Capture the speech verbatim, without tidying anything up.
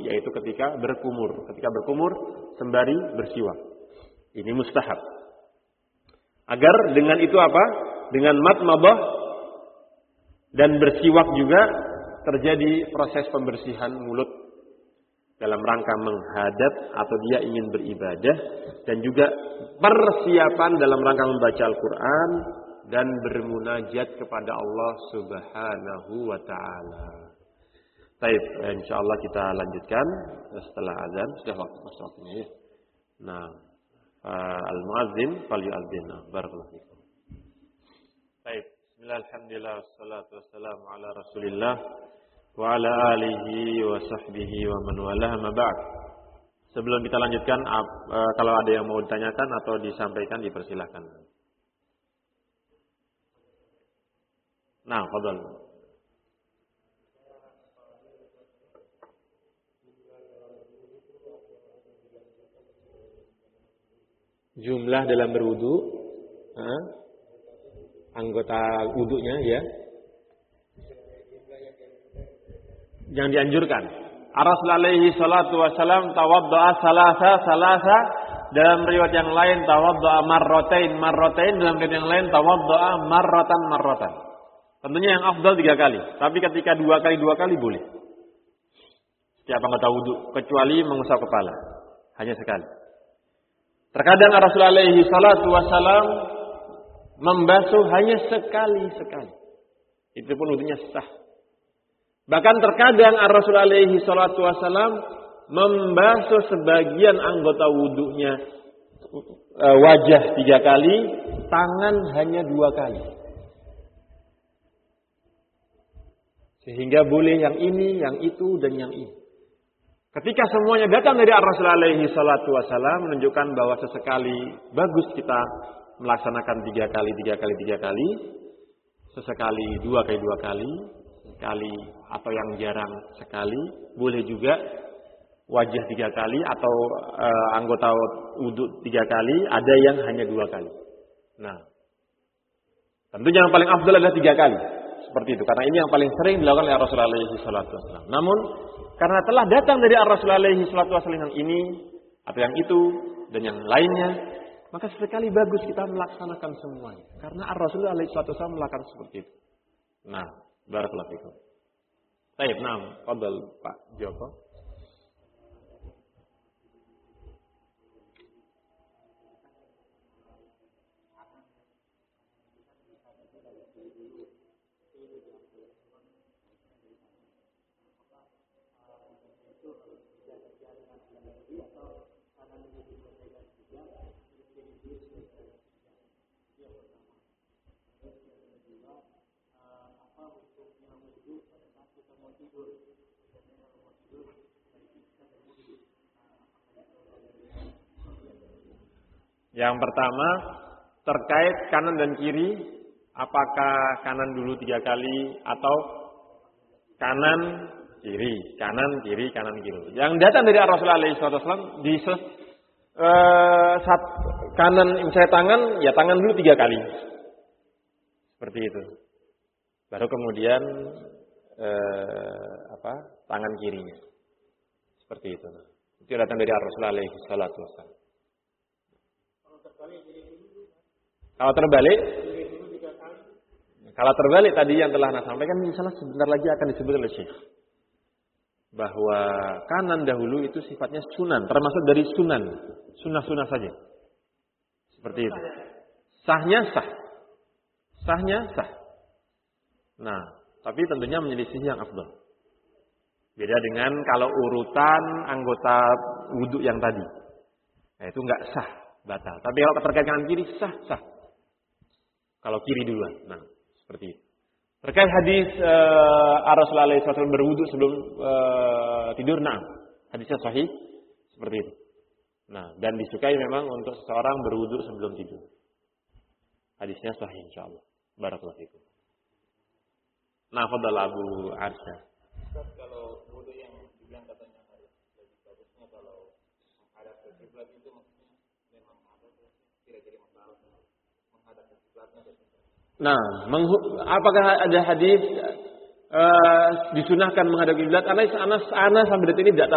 yaitu ketika berkumur. Ketika berkumur sembari bersiwak. Ini mustahab. Agar dengan itu apa? Dengan madmadah dan bersiwak juga terjadi proses pembersihan mulut dalam rangka menghadap atau dia ingin beribadah, dan juga persiapan dalam rangka membaca Al-Quran dan bermunajat kepada Allah Subhanahu wa ta'ala. Baik, insyaallah kita lanjutkan setelah azan. Sudah waktu waktunya ya. Nah, al-muazzin falyu'adzin. Barakallahu fikum. Baik, bismillah, alhamdulillah, wassalatu wassalamu ala Rasulillah wa ala alihi wa sahbihi wa man walah, ma ba'd. Sebelum kita lanjutkan, kalau ada yang mau ditanyakan atau disampaikan, dipersilahkan. Nah, fadhal. Jumlah dalam berwudu, eh? anggota wudunya ya, yang dianjurkan. Rasul alaihi salatu wasalam tawaddoa salasa salasa, dalam riwayat yang lain tawaddoa marrotain marrotain, dalam riwayat yang lain tawaddoa marrotan marrotan. Tentunya yang afdal tiga kali, tapi ketika dua kali dua kali boleh. Setiap anggota wudu, kecuali mengusap kepala, hanya sekali. Terkadang Rasulullah alaihi salatu wasalam membasuh hanya sekali-sekali. Itu pun wudunya sah. Bahkan terkadang Rasulullah alaihi salatu wasalam membasuh sebagian anggota wudunya, wajah tiga kali, tangan hanya dua kali. Sehingga boleh yang ini, yang itu, dan yang ini. Ketika semuanya datang dari Rasulullah alaihi salatu wasalam, menunjukkan bahwa sesekali bagus kita melaksanakan tiga kali, tiga kali, tiga kali. Sesekali dua kali, dua kali. Sekali atau yang jarang sekali. Boleh juga wajah tiga kali atau e, anggota wudhu tiga kali. Ada yang hanya dua kali. Nah, tentunya yang paling afdal adalah tiga kali. Seperti itu. Karena ini yang paling sering dilakukan oleh Rasulullah alaihi salatu wasalam. Namun, karena telah datang dari Rasulullah alaihi salatu wasallam yang ini atau yang itu dan yang lainnya, maka sesekali bagus kita melaksanakan semuanya. Karena Rasulullah alaihi salatu wasallam melakukan seperti itu. Nah, barakallahu fikum. Baik, nah, fadhal Pak Joko. Yang pertama, terkait kanan dan kiri, apakah kanan dulu tiga kali atau kanan kiri, kanan kiri, kanan kiri. Yang datang dari Rasulullah alaihi wasallam di eh, saat kanan saya tangan, ya tangan dulu tiga kali, seperti itu. Baru kemudian eh, apa tangan kirinya, seperti itu. Itu datang dari Rasulullah alaihi wasallam. Kalau terbalik, kalau terbalik tadi yang telah Anda sampaikan, insyaallah sebentar lagi akan disebut oleh Syekh. Bahwa kanan dahulu itu sifatnya sunan, termasuk dari sunan, sunnah-sunnah saja. Seperti itu. Sahnya sah. Sahnya sah. Nah, tapi tentunya menyelisih yang afdal. Beda dengan kalau urutan anggota wudhu yang tadi. Nah, itu enggak sah, batal. Tapi kalau terkait kanan kiri sah, sah. Kalau kiri duluan. Nah, seperti itu. Terkait hadis uh, Rasulullah shallallahu alaihi wasallam berwudu sebelum uh, tidur, nah, hadisnya sahih seperti itu. Nah, dan disukai memang untuk seseorang berwudu sebelum tidur. Hadisnya sahih insyaallah. Barakallahu fikum. Nah, fadhal Abu Arsya. Kalau wudu yang dibilang katanya harus lebih bagusnya kalau menghadap ke kiblat itu maksudnya memang ada tidak jadi masalah menghadap ke kiblatnya. Nah, menghu- apakah ada hadis uh, disunahkan menghadap kiblat? Anas Anas Anas sampai detik ini tidak tahu.